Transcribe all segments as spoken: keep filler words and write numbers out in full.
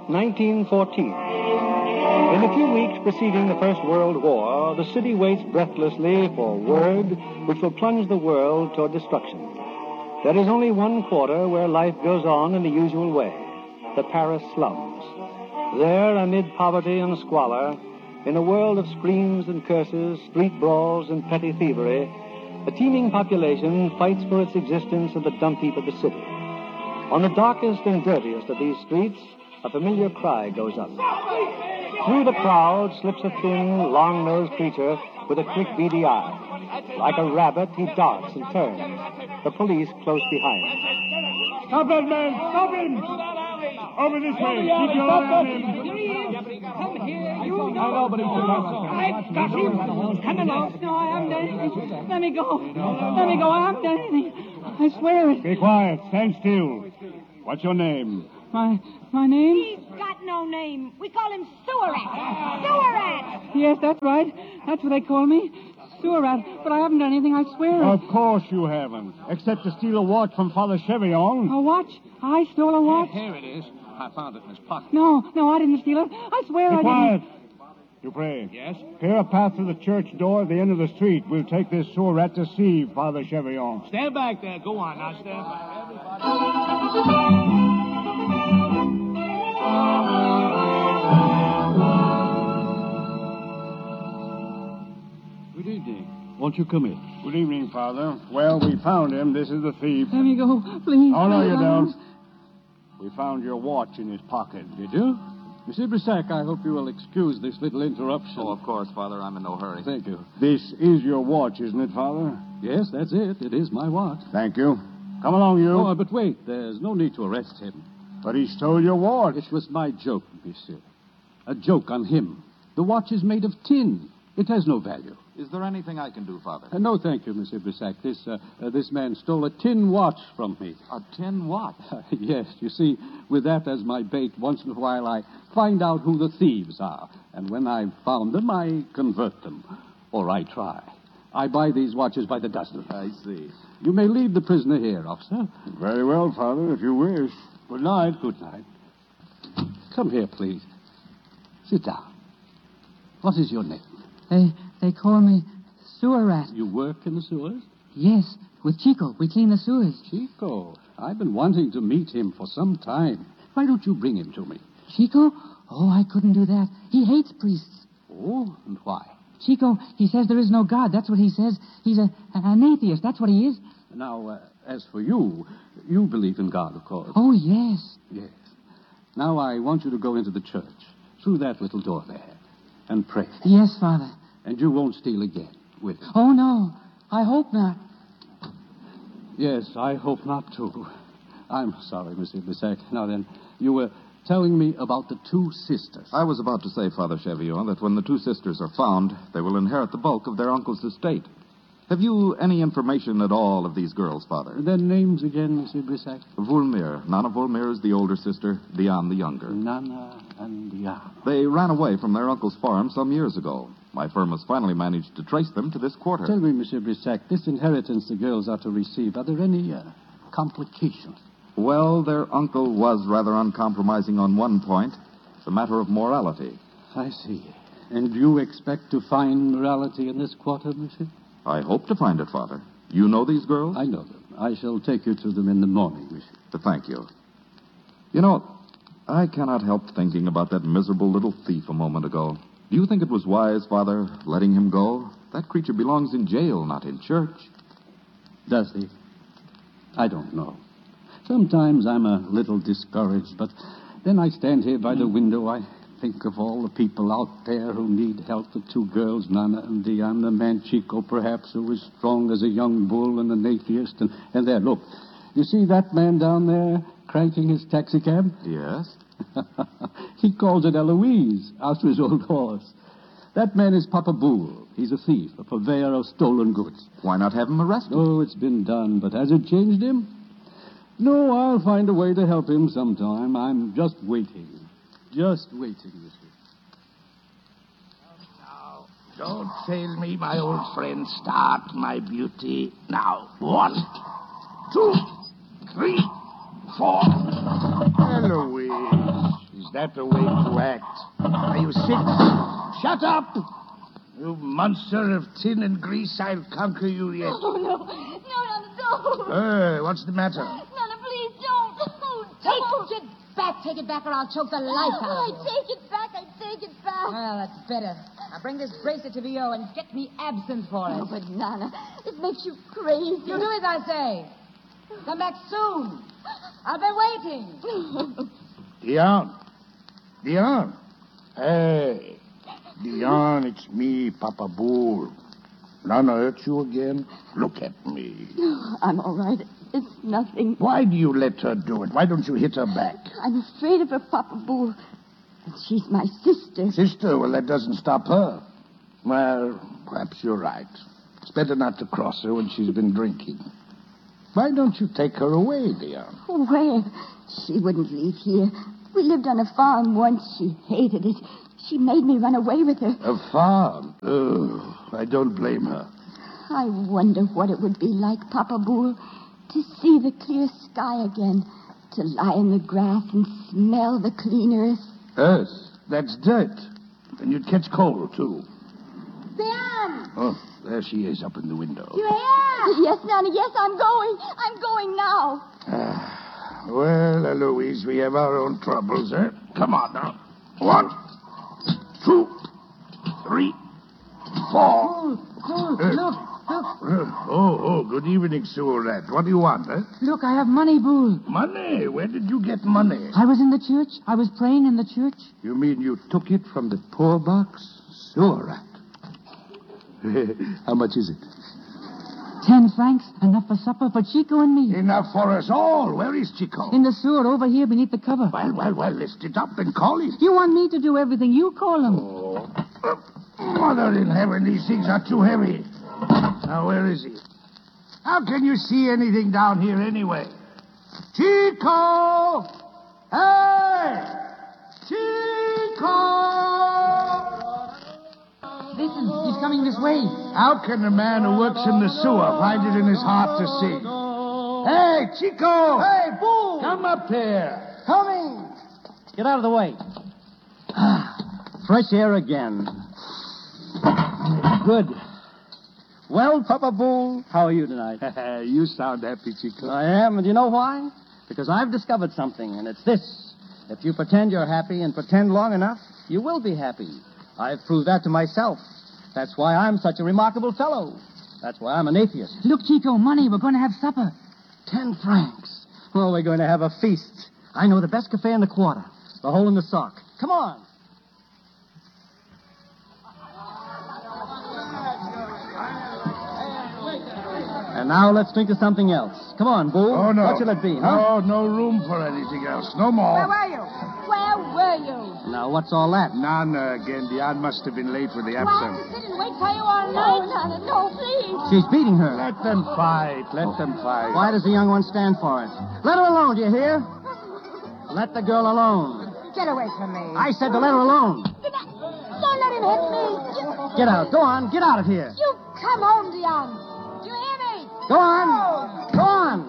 nineteen fourteen. In the few weeks preceding the First World War, the city waits breathlessly for word which will plunge the world toward destruction. There is only one quarter where life goes on in the usual way, the Paris slums. There, amid poverty and squalor, in a world of screams and curses, street brawls and petty thievery, the teeming population fights for its existence in the dump heap of the city. On the darkest and dirtiest of these streets, a familiar cry goes up. Through the crowd slips a thin, long-nosed creature with a quick, beady eye. Like a rabbit, he darts and turns, the police close behind. Stop that man! Stop him! Over this way! Keep your eye on him! Come here, you know. I know, but he's I've got him. Come along. No, I haven't done anything. Let me go. Let me go. I haven't done anything. I swear it. Be quiet. Stand still. What's your name? My my name? He's got no name. We call him Sewer Rat. Sewer Rat! Yes, that's right. That's what they call me. Sewer Rat. But I haven't done anything, I swear Of it. course you haven't. Except to steal a watch from Father Chevillon. A watch? I stole a watch? Here it is. I found it in his pocket. No, no, I didn't steal it. I swear Be I quiet. didn't. Dupre. Yes? Clear a path to the church door at the end of the street. We'll take this sewer rat to see Father Chevillon. Stand back there. Go on. Now stand back. Everybody. Good evening. Won't you come in? Good evening, Father. Well, we found him. This is the thief. Let me go, please. Oh, no, you don't. We found your watch in his pocket. Did you? Monsieur Brissac, I hope you will excuse this little interruption. Oh, of course, Father. I'm in no hurry. Thank you. This is your watch, isn't it, Father? Yes, that's it. It is my watch. Thank you. Come along, you. Oh, but wait. There's no need to arrest him. But he stole your watch. It was my joke, monsieur. A joke on him. The watch is made of tin. It has no value. Is there anything I can do, Father? Uh, no, thank you, Monsieur Brissac. This, uh, uh, this man stole a tin watch from me. A tin watch? Uh, yes, you see, with that as my bait, once in a while I find out who the thieves are. And when I've found them, I convert them. Or I try. I buy these watches by the dozen. I see. You may leave the prisoner here, officer. Very well, Father, if you wish. Good night. Good night. Come here, please. Sit down. What is your name? They, they call me Sewer Rat. You work in the sewers? Yes, with Chico. We clean the sewers. Chico. I've been wanting to meet him for some time. Why don't you bring him to me? Chico? Oh, I couldn't do that. He hates priests. Oh, and why? Chico, he says there is no God. That's what he says. He's a, an atheist. That's what he is. Now, uh, as for you, you believe in God, of course. Oh, yes. Yes. Now I want you to go into the church, through that little door there, and pray. Yes, Father. And you won't steal again, will you? Oh, no. I hope not. Yes, I hope not, too. I'm sorry, Monsieur Brissac. Now then, you were telling me about the two sisters. I was about to say, Father Chevillon, that when the two sisters are found, they will inherit the bulk of their uncle's estate. Have you any information at all of these girls, Father? Their names again, Monsieur Brissac? Vulmire. Nana Vulmire is the older sister, Diane the younger. Nana and Diane. They ran away from their uncle's farm some years ago. My firm has finally managed to trace them to this quarter. Tell me, Monsieur Brissac, this inheritance the girls are to receive, are there any uh, complications? Well, their uncle was rather uncompromising on one point. It's a matter of morality. I see. And you expect to find morality in this quarter, Monsieur? I hope to find it, Father. You know these girls? I know them. I shall take you to them in the morning, Monsieur. Thank you. You know, I cannot help thinking about that miserable little thief a moment ago. Do you think it was wise, Father, letting him go? That creature belongs in jail, not in church. Does he? I don't know. Sometimes I'm a little discouraged, but then I stand here by the window. I think of all the people out there who need help. The two girls, Nana and Diane, the man Chico, perhaps, who is strong as a young bull and an atheist. And, and there, look. You see that man down there cranking his taxicab? Yes. He calls it Eloise, after his old horse. That man is Papa Boule. He's a thief, a purveyor of stolen goods. Why not have him arrested? Oh, it's been done, but has it changed him? No, I'll find a way to help him sometime. I'm just waiting. Just waiting, monsieur. Now, don't fail me, my old friend. Start, my beauty. Now, one, two, three, four. Eloise, is that the way to act? Are you sick? Shut up! You monster of tin and grease, I'll conquer you yet. Oh, no. No, Nana, don't. Hey, what's the matter? Nana, please don't. Oh, don't. Take it back, take it back, or I'll choke the life out I of you. take it back. I take it back. Well, that's better. Now bring this bracelet to V O and get me absinthe for it. Oh, but Nana, it makes you crazy. You do as I say. Come back soon. I'll be waiting. Dion. Dion. Hey. Dion, it's me, Papa Bull. Nana hurt you again? Look at me. I'm all right. It's nothing. Why do you let her do it? Why don't you hit her back? I'm afraid of her, Papa Bull. She's my sister. Sister? Well, that doesn't stop her. Well, perhaps you're right. It's better not to cross her when she's been drinking. Why don't you take her away, Dion? Where? She wouldn't leave here. We lived on a farm once. She hated it. She made me run away with her. A farm? Oh, I don't blame her. I wonder what it would be like, Papa Bull, to see the clear sky again, to lie in the grass and smell the clean earth. Earth? That's dirt. And you'd catch cold, too. Diane! Oh, there she is up in the window. You here? Yes, Nana, yes, I'm going. I'm going now. Ah, well, Eloise, we have our own troubles, eh? Come on now. One, two, three, four. Bull, Uh, look, look. Uh, oh, oh, good evening, Sewer Rat. What do you want, eh? Look, I have money, Bull. Money? Where did you get money? I was in the church. I was praying in the church. You mean you took it from the poor box? Sewer Rat. How much is it? Ten francs, enough for supper for Chico and me. Enough for us all. Where is Chico? In the sewer over here beneath the cover. Well, well, well, lift it up and call him. You want me to do everything. You call him. Oh. Mother in heaven, these things are too heavy. Now, where is he? How can you see anything down here anyway? Chico! Hey! Chico! Listen, he's coming this way. How can a man who works in the sewer find it in his heart to sing? Hey, Chico! Hey, Bull! Come up here. Coming! Get out of the way. Fresh air again. Good. Well, Papa Bull, how are you tonight? You sound happy, Chico. I am, and you know why? Because I've discovered something, and it's this. If you pretend you're happy and pretend long enough, you will be happy. I've proved that to myself. That's why I'm such a remarkable fellow. That's why I'm an atheist. Look, Chico, money. We're going to have supper. Ten francs. Oh, we're going to have a feast. I know the best cafe in the quarter. The Hole in the Sock. Come on. And now let's drink to something else. Come on, Bull. Oh, no. What shall it be, huh? No, no room for anything else. No more. Where were you? Where were you? Now, what's all that? Nana again. Dion must have been late for the You have to absinthe. sit and wait till you all No, night. Nana, no, please. She's beating her. Let them fight. Let them fight. Why does the young one stand for it? Let her alone, do you hear? Let the girl alone. Get away from me. I said to let her alone. Don't let him hit me. You, Get out. Go on. Get out of here. you come home, Dion. You hear me? Go on. Go on.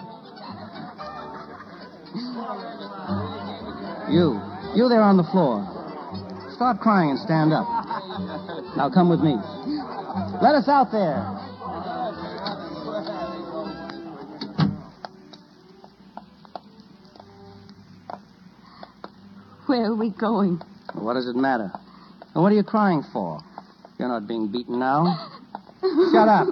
You. You there on the floor. Stop crying and stand up. Now come with me. Let us out there. Where are we going? What does it matter? And what are you crying for? You're not being beaten now. Shut up.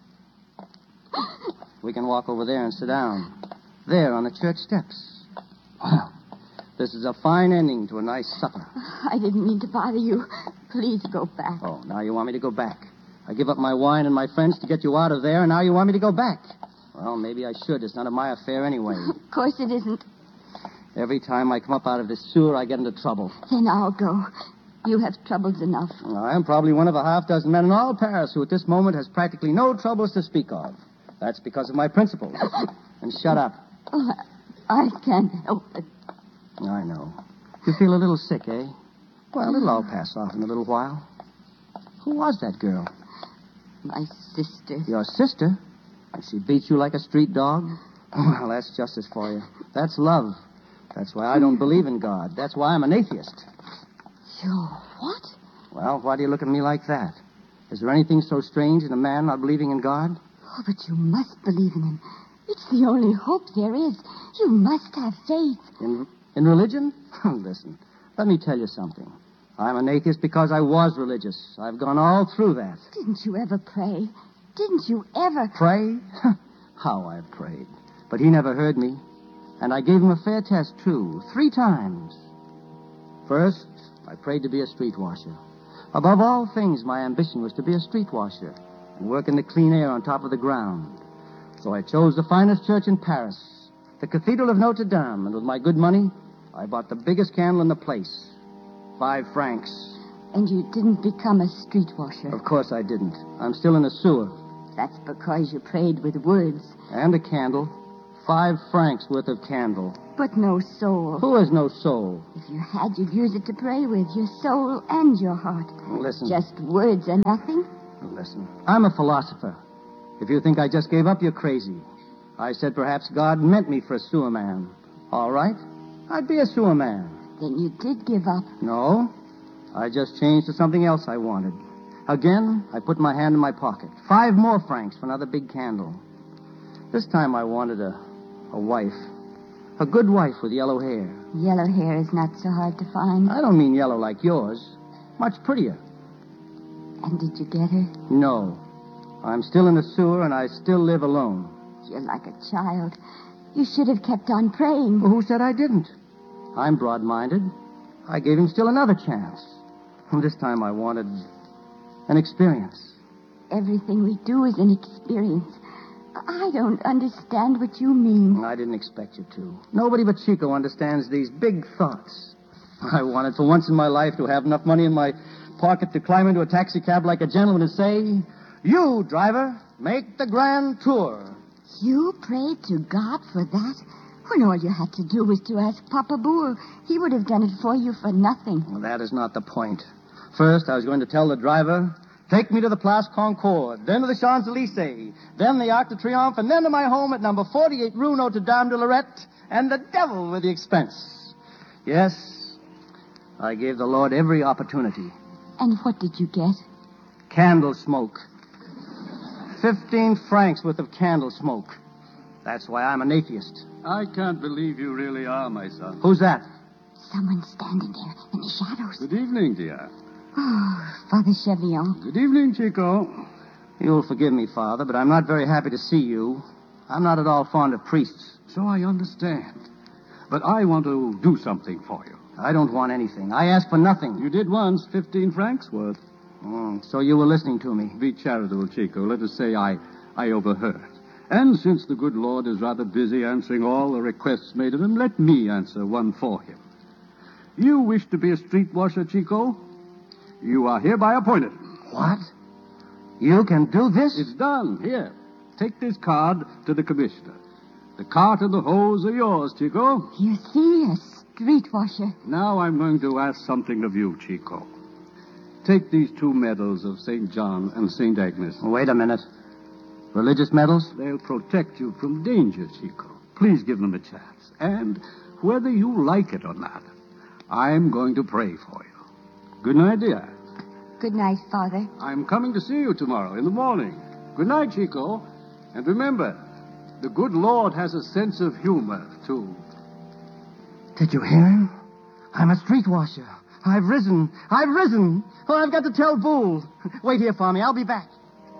We can walk over there and sit down. There, on the church steps. Well, this is a fine ending to a nice supper. I didn't mean to bother you. Please go back. Oh, now you want me to go back. I give up my wine and my friends to get you out of there, and now you want me to go back. Well, maybe I should. It's none of my affair anyway. Of course it isn't. Every time I come up out of this sewer, I get into trouble. Then I'll go. You have troubles enough. Well, I'm probably one of a half dozen men in all Paris who at this moment has practically no troubles to speak of. That's because of my principles. And shut up. Oh, I can't help it. I know. You feel a little sick, eh? Well, it'll all pass off in a little while. Who was that girl? My sister. Your sister? And she beat you like a street dog? Well, that's justice for you. That's love. That's why I don't believe in God. That's why I'm an atheist. You're what? Well, why do you look at me like that? Is there anything so strange in a man not believing in God? Oh, but you must believe in him. It's the only hope there is. You must have faith. In, in religion? Listen, let me tell you something. I'm an atheist because I was religious. I've gone all through that. Didn't you ever pray? Didn't you ever... Pray? How I've prayed. But he never heard me. And I gave him a fair test, too. Three times. First, I prayed to be a street washer. Above all things, my ambition was to be a street washer and work in the clean air on top of the ground. So I chose the finest church in Paris, the Cathedral of Notre Dame, and with my good money, I bought the biggest candle in the place. Five francs. And you didn't become a street washer? Of course I didn't. I'm still in the sewer. That's because you prayed with words. And a candle. Five francs worth of candle. But no soul. Who has no soul? If you had, you'd use it to pray with, your soul and your heart. Listen. Just words and nothing? Listen. I'm a philosopher. If you think I just gave up, you're crazy. I said perhaps God meant me for a sewer man. All right. I'd be a sewer man. Then you did give up. No. I just changed to something else I wanted. Again, I put my hand in my pocket. Five more francs for another big candle. This time I wanted a, a wife. A good wife with yellow hair. Yellow hair is not so hard to find. I don't mean yellow like yours. Much prettier. And did you get her? No. I'm still in the sewer and I still live alone. You're like a child. You should have kept on praying. Well, who said I didn't? I'm broad-minded. I gave him still another chance. And this time I wanted an experience. Everything we do is an experience. I don't understand what you mean. I didn't expect you to. Nobody but Chico understands these big thoughts. I wanted for once in my life to have enough money in my pocket to climb into a taxicab like a gentleman and say, "You, driver, make the grand tour." You prayed to God for that? When all you had to do was to ask Papa Boule. He would have done it for you for nothing. Well, that is not the point. First, I was going to tell the driver, take me to the Place Concorde, then to the Champs-Élysées, then the Arc de Triomphe, and then to my home at number forty-eight Rue Notre Dame de Lorette, and the devil with the expense. Yes, I gave the Lord every opportunity. And what did you get? Candle smoke. Fifteen francs worth of candle smoke. That's why I'm an atheist. I can't believe you really are, my son. Who's that? Someone standing there in the shadows. Good evening, dear. Oh, Father Chevillon. Good evening, Chico. You'll forgive me, Father, but I'm not very happy to see you. I'm not at all fond of priests. So I understand. But I want to do something for you. I don't want anything. I ask for nothing. You did once, fifteen francs worth. Mm, so you were listening to me. Be charitable, Chico. Let us say I, I overheard. And since the good Lord is rather busy answering all the requests made of him, let me answer one for him. You wish to be a street washer, Chico? You are hereby appointed. What? You can do this? It's done. Here, take this card to the commissioner. The cart and the hose are yours, Chico. You see, a street washer. Now I'm going to ask something of you, Chico. Take these two medals of Saint John and Saint Agnes. Wait a minute. Religious medals? They'll protect you from danger, Chico. Please give them a chance. And whether you like it or not, I'm going to pray for you. Good night, dear. Good night, Father. I'm coming to see you tomorrow in the morning. Good night, Chico. And remember, the good Lord has a sense of humor, too. Did you hear him? I'm a street washer. I've risen. I've risen. Oh, I've got to tell Boule. Wait here for me. I'll be back.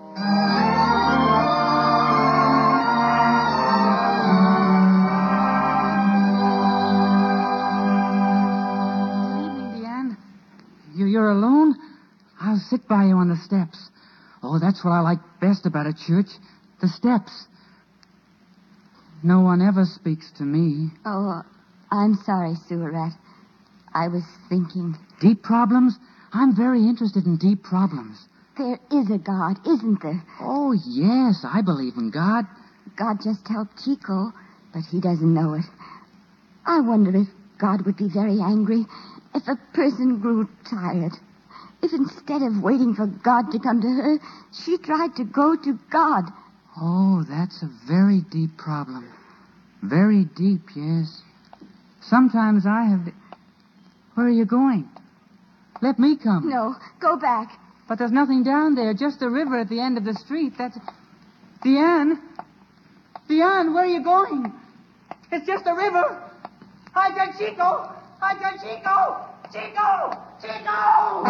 You're alone? I'll sit by you on the steps. Oh, that's what I like best about a church. The steps. No one ever speaks to me. Oh, I'm sorry, Sewer Rat. I was thinking. Deep problems? I'm very interested in deep problems. There is a God, isn't there? Oh, yes, I believe in God. God just helped Chico, but he doesn't know it. I wonder if God would be very angry if a person grew tired. If instead of waiting for God to come to her, she tried to go to God. Oh, that's a very deep problem. Very deep, yes. Sometimes I have... Where are you going? Let me come. No, go back. But there's nothing down there, just a river at the end of the street. That's... Diane? Diane, where are you going? It's just a river. Hi, got Chico. Hi, got Chico. Chico! Chico!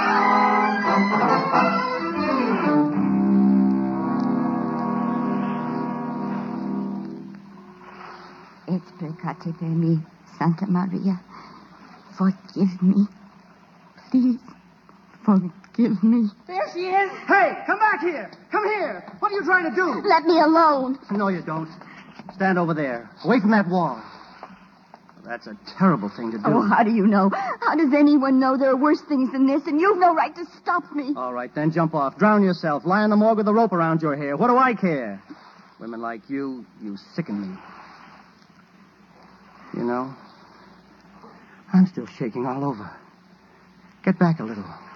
Et peccate per me, Santa Maria. Forgive me. Please, forgive me. There she is. Hey, come back here. Come here. What are you trying to do? Let me alone. No, you don't. Stand over there, away from that wall. That's a terrible thing to do. Oh, how do you know? How does anyone know there are worse things than this, and you've no right to stop me? All right, then jump off. Drown yourself. Lie on the morgue with a rope around your hair. What do I care? Women like you, you sicken me. You know, I'm still shaking all over. Get back a little.